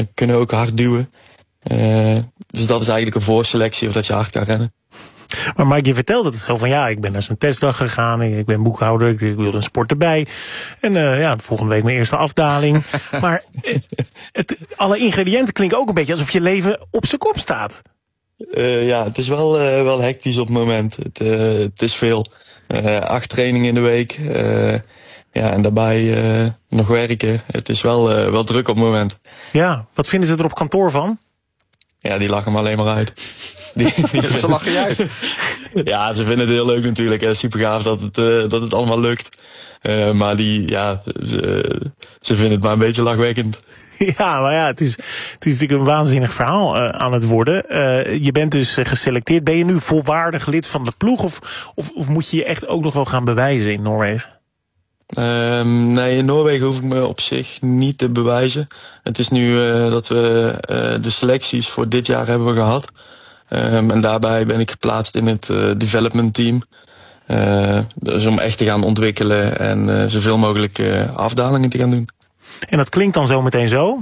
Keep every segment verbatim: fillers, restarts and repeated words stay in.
kunnen ook hard duwen. Uh, dus dat is eigenlijk een voorselectie of dat je hard kan rennen. Maar Mike, je vertelde het zo van ja, ik ben naar zo'n testdag gegaan. Ik ben boekhouder, ik wilde een sport erbij. En uh, ja, volgende week mijn eerste afdaling. Maar het, het, alle ingrediënten klinken ook een beetje alsof je leven op zijn kop staat. Uh, ja, het is wel, uh, wel hectisch op het moment. Het, uh, het is veel. Uh, acht trainingen in de week. Uh, ja, en daarbij uh, nog werken. Het is wel, uh, wel druk op het moment. Ja, wat vinden ze er op kantoor van? Ja, die lachen me alleen maar uit. Die, die ze lachen je uit. Ja, ze vinden het heel leuk natuurlijk. Hè. Super gaaf dat het, uh, dat het allemaal lukt. Uh, maar die, ja, ze, ze vinden het maar een beetje lachwekkend. Ja, maar ja, het is, het is natuurlijk een waanzinnig verhaal uh, aan het worden. Uh, je bent dus uh, geselecteerd. Ben je nu volwaardig lid van de ploeg? Of, of, of moet je je echt ook nog wel gaan bewijzen in Noorwegen? Um, nee, in Noorwegen hoef ik me op zich niet te bewijzen. Het is nu uh, dat we uh, de selecties voor dit jaar hebben we gehad. Um, en daarbij ben ik geplaatst in het uh, development team. Uh, dus om echt te gaan ontwikkelen en uh, zoveel mogelijk uh, afdalingen te gaan doen. En dat klinkt dan zo meteen zo.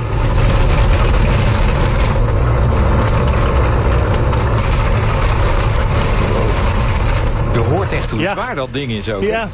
Je hoort echt hoe ja. zwaar dat ding is ook. Ja.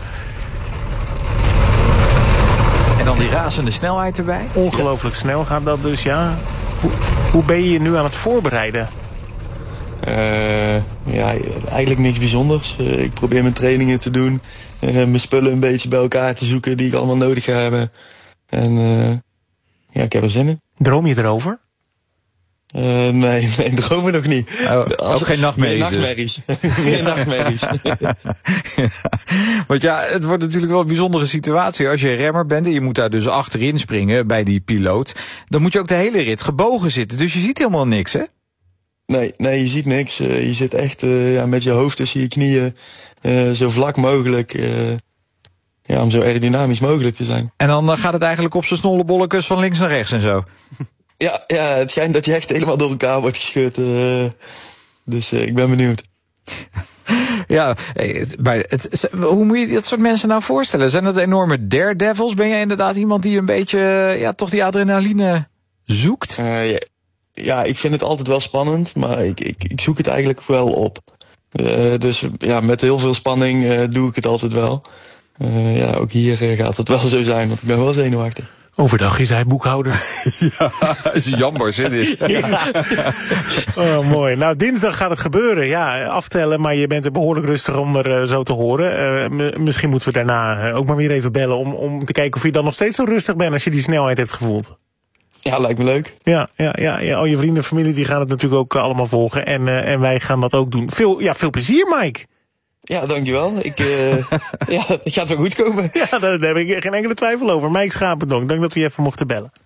En dan die razende snelheid erbij. Ongelooflijk ja. snel gaat dat dus, ja. Hoe, hoe ben je je nu aan het voorbereiden? Uh, ja, eigenlijk niks bijzonders. Uh, ik probeer mijn trainingen te doen. Uh, mijn spullen een beetje bij elkaar te zoeken die ik allemaal nodig ga hebben. En uh, ja, ik heb er zin in. Droom je erover? Uh, nee, nee, dromen nog niet. Oh, Als, ook geen nachtmerries. Geen nachtmerries. Geen nachtmerries. Ja, want ja, het wordt natuurlijk wel een bijzondere situatie. Als je remmer bent en je moet daar dus achterin springen bij die piloot, dan moet je ook de hele rit gebogen zitten. Dus je ziet helemaal niks, hè? Nee, nee, je ziet niks. Uh, je zit echt uh, ja, met je hoofd tussen je knieën, uh, zo vlak mogelijk. Uh, ja, om zo aerodynamisch mogelijk te zijn. En dan uh, gaat het eigenlijk op zijn snollebollekes van links naar rechts en zo. Ja, ja, het schijnt dat je echt helemaal door elkaar wordt geschud. Uh, dus uh, ik ben benieuwd. Ja, het, bij het, hoe moet je dat soort mensen nou voorstellen? Zijn dat enorme daredevils? Ben jij inderdaad iemand die een beetje, ja, toch die adrenaline zoekt? Uh, ja. Ja, ik vind het altijd wel spannend, maar ik, ik, ik zoek het eigenlijk wel op. Uh, dus ja, met heel veel spanning uh, doe ik het altijd wel. Uh, ja, ook hier uh, gaat het wel zo zijn, want ik ben wel zenuwachtig. Overdag is hij boekhouder. Ja, is jammer, hè, dit. Ja. Oh, mooi. Nou, dinsdag gaat het gebeuren. Ja, aftellen, maar je bent er behoorlijk rustig om er uh, zo te horen. Uh, m- misschien moeten we daarna uh, ook maar weer even bellen om, om te kijken of je dan nog steeds zo rustig bent als je die snelheid hebt gevoeld. Ja, lijkt me leuk. Ja, ja, ja, ja. Al je vrienden en familie die gaan het natuurlijk ook uh, allemaal volgen. En, uh, en wij gaan dat ook doen. Veel, ja, veel plezier, Mike. Ja, dankjewel. Ik, uh, ja, het gaat wel goed komen. Ja, daar, daar heb ik geen enkele twijfel over. Mike Schapendonk, dank dat we je even mochten bellen.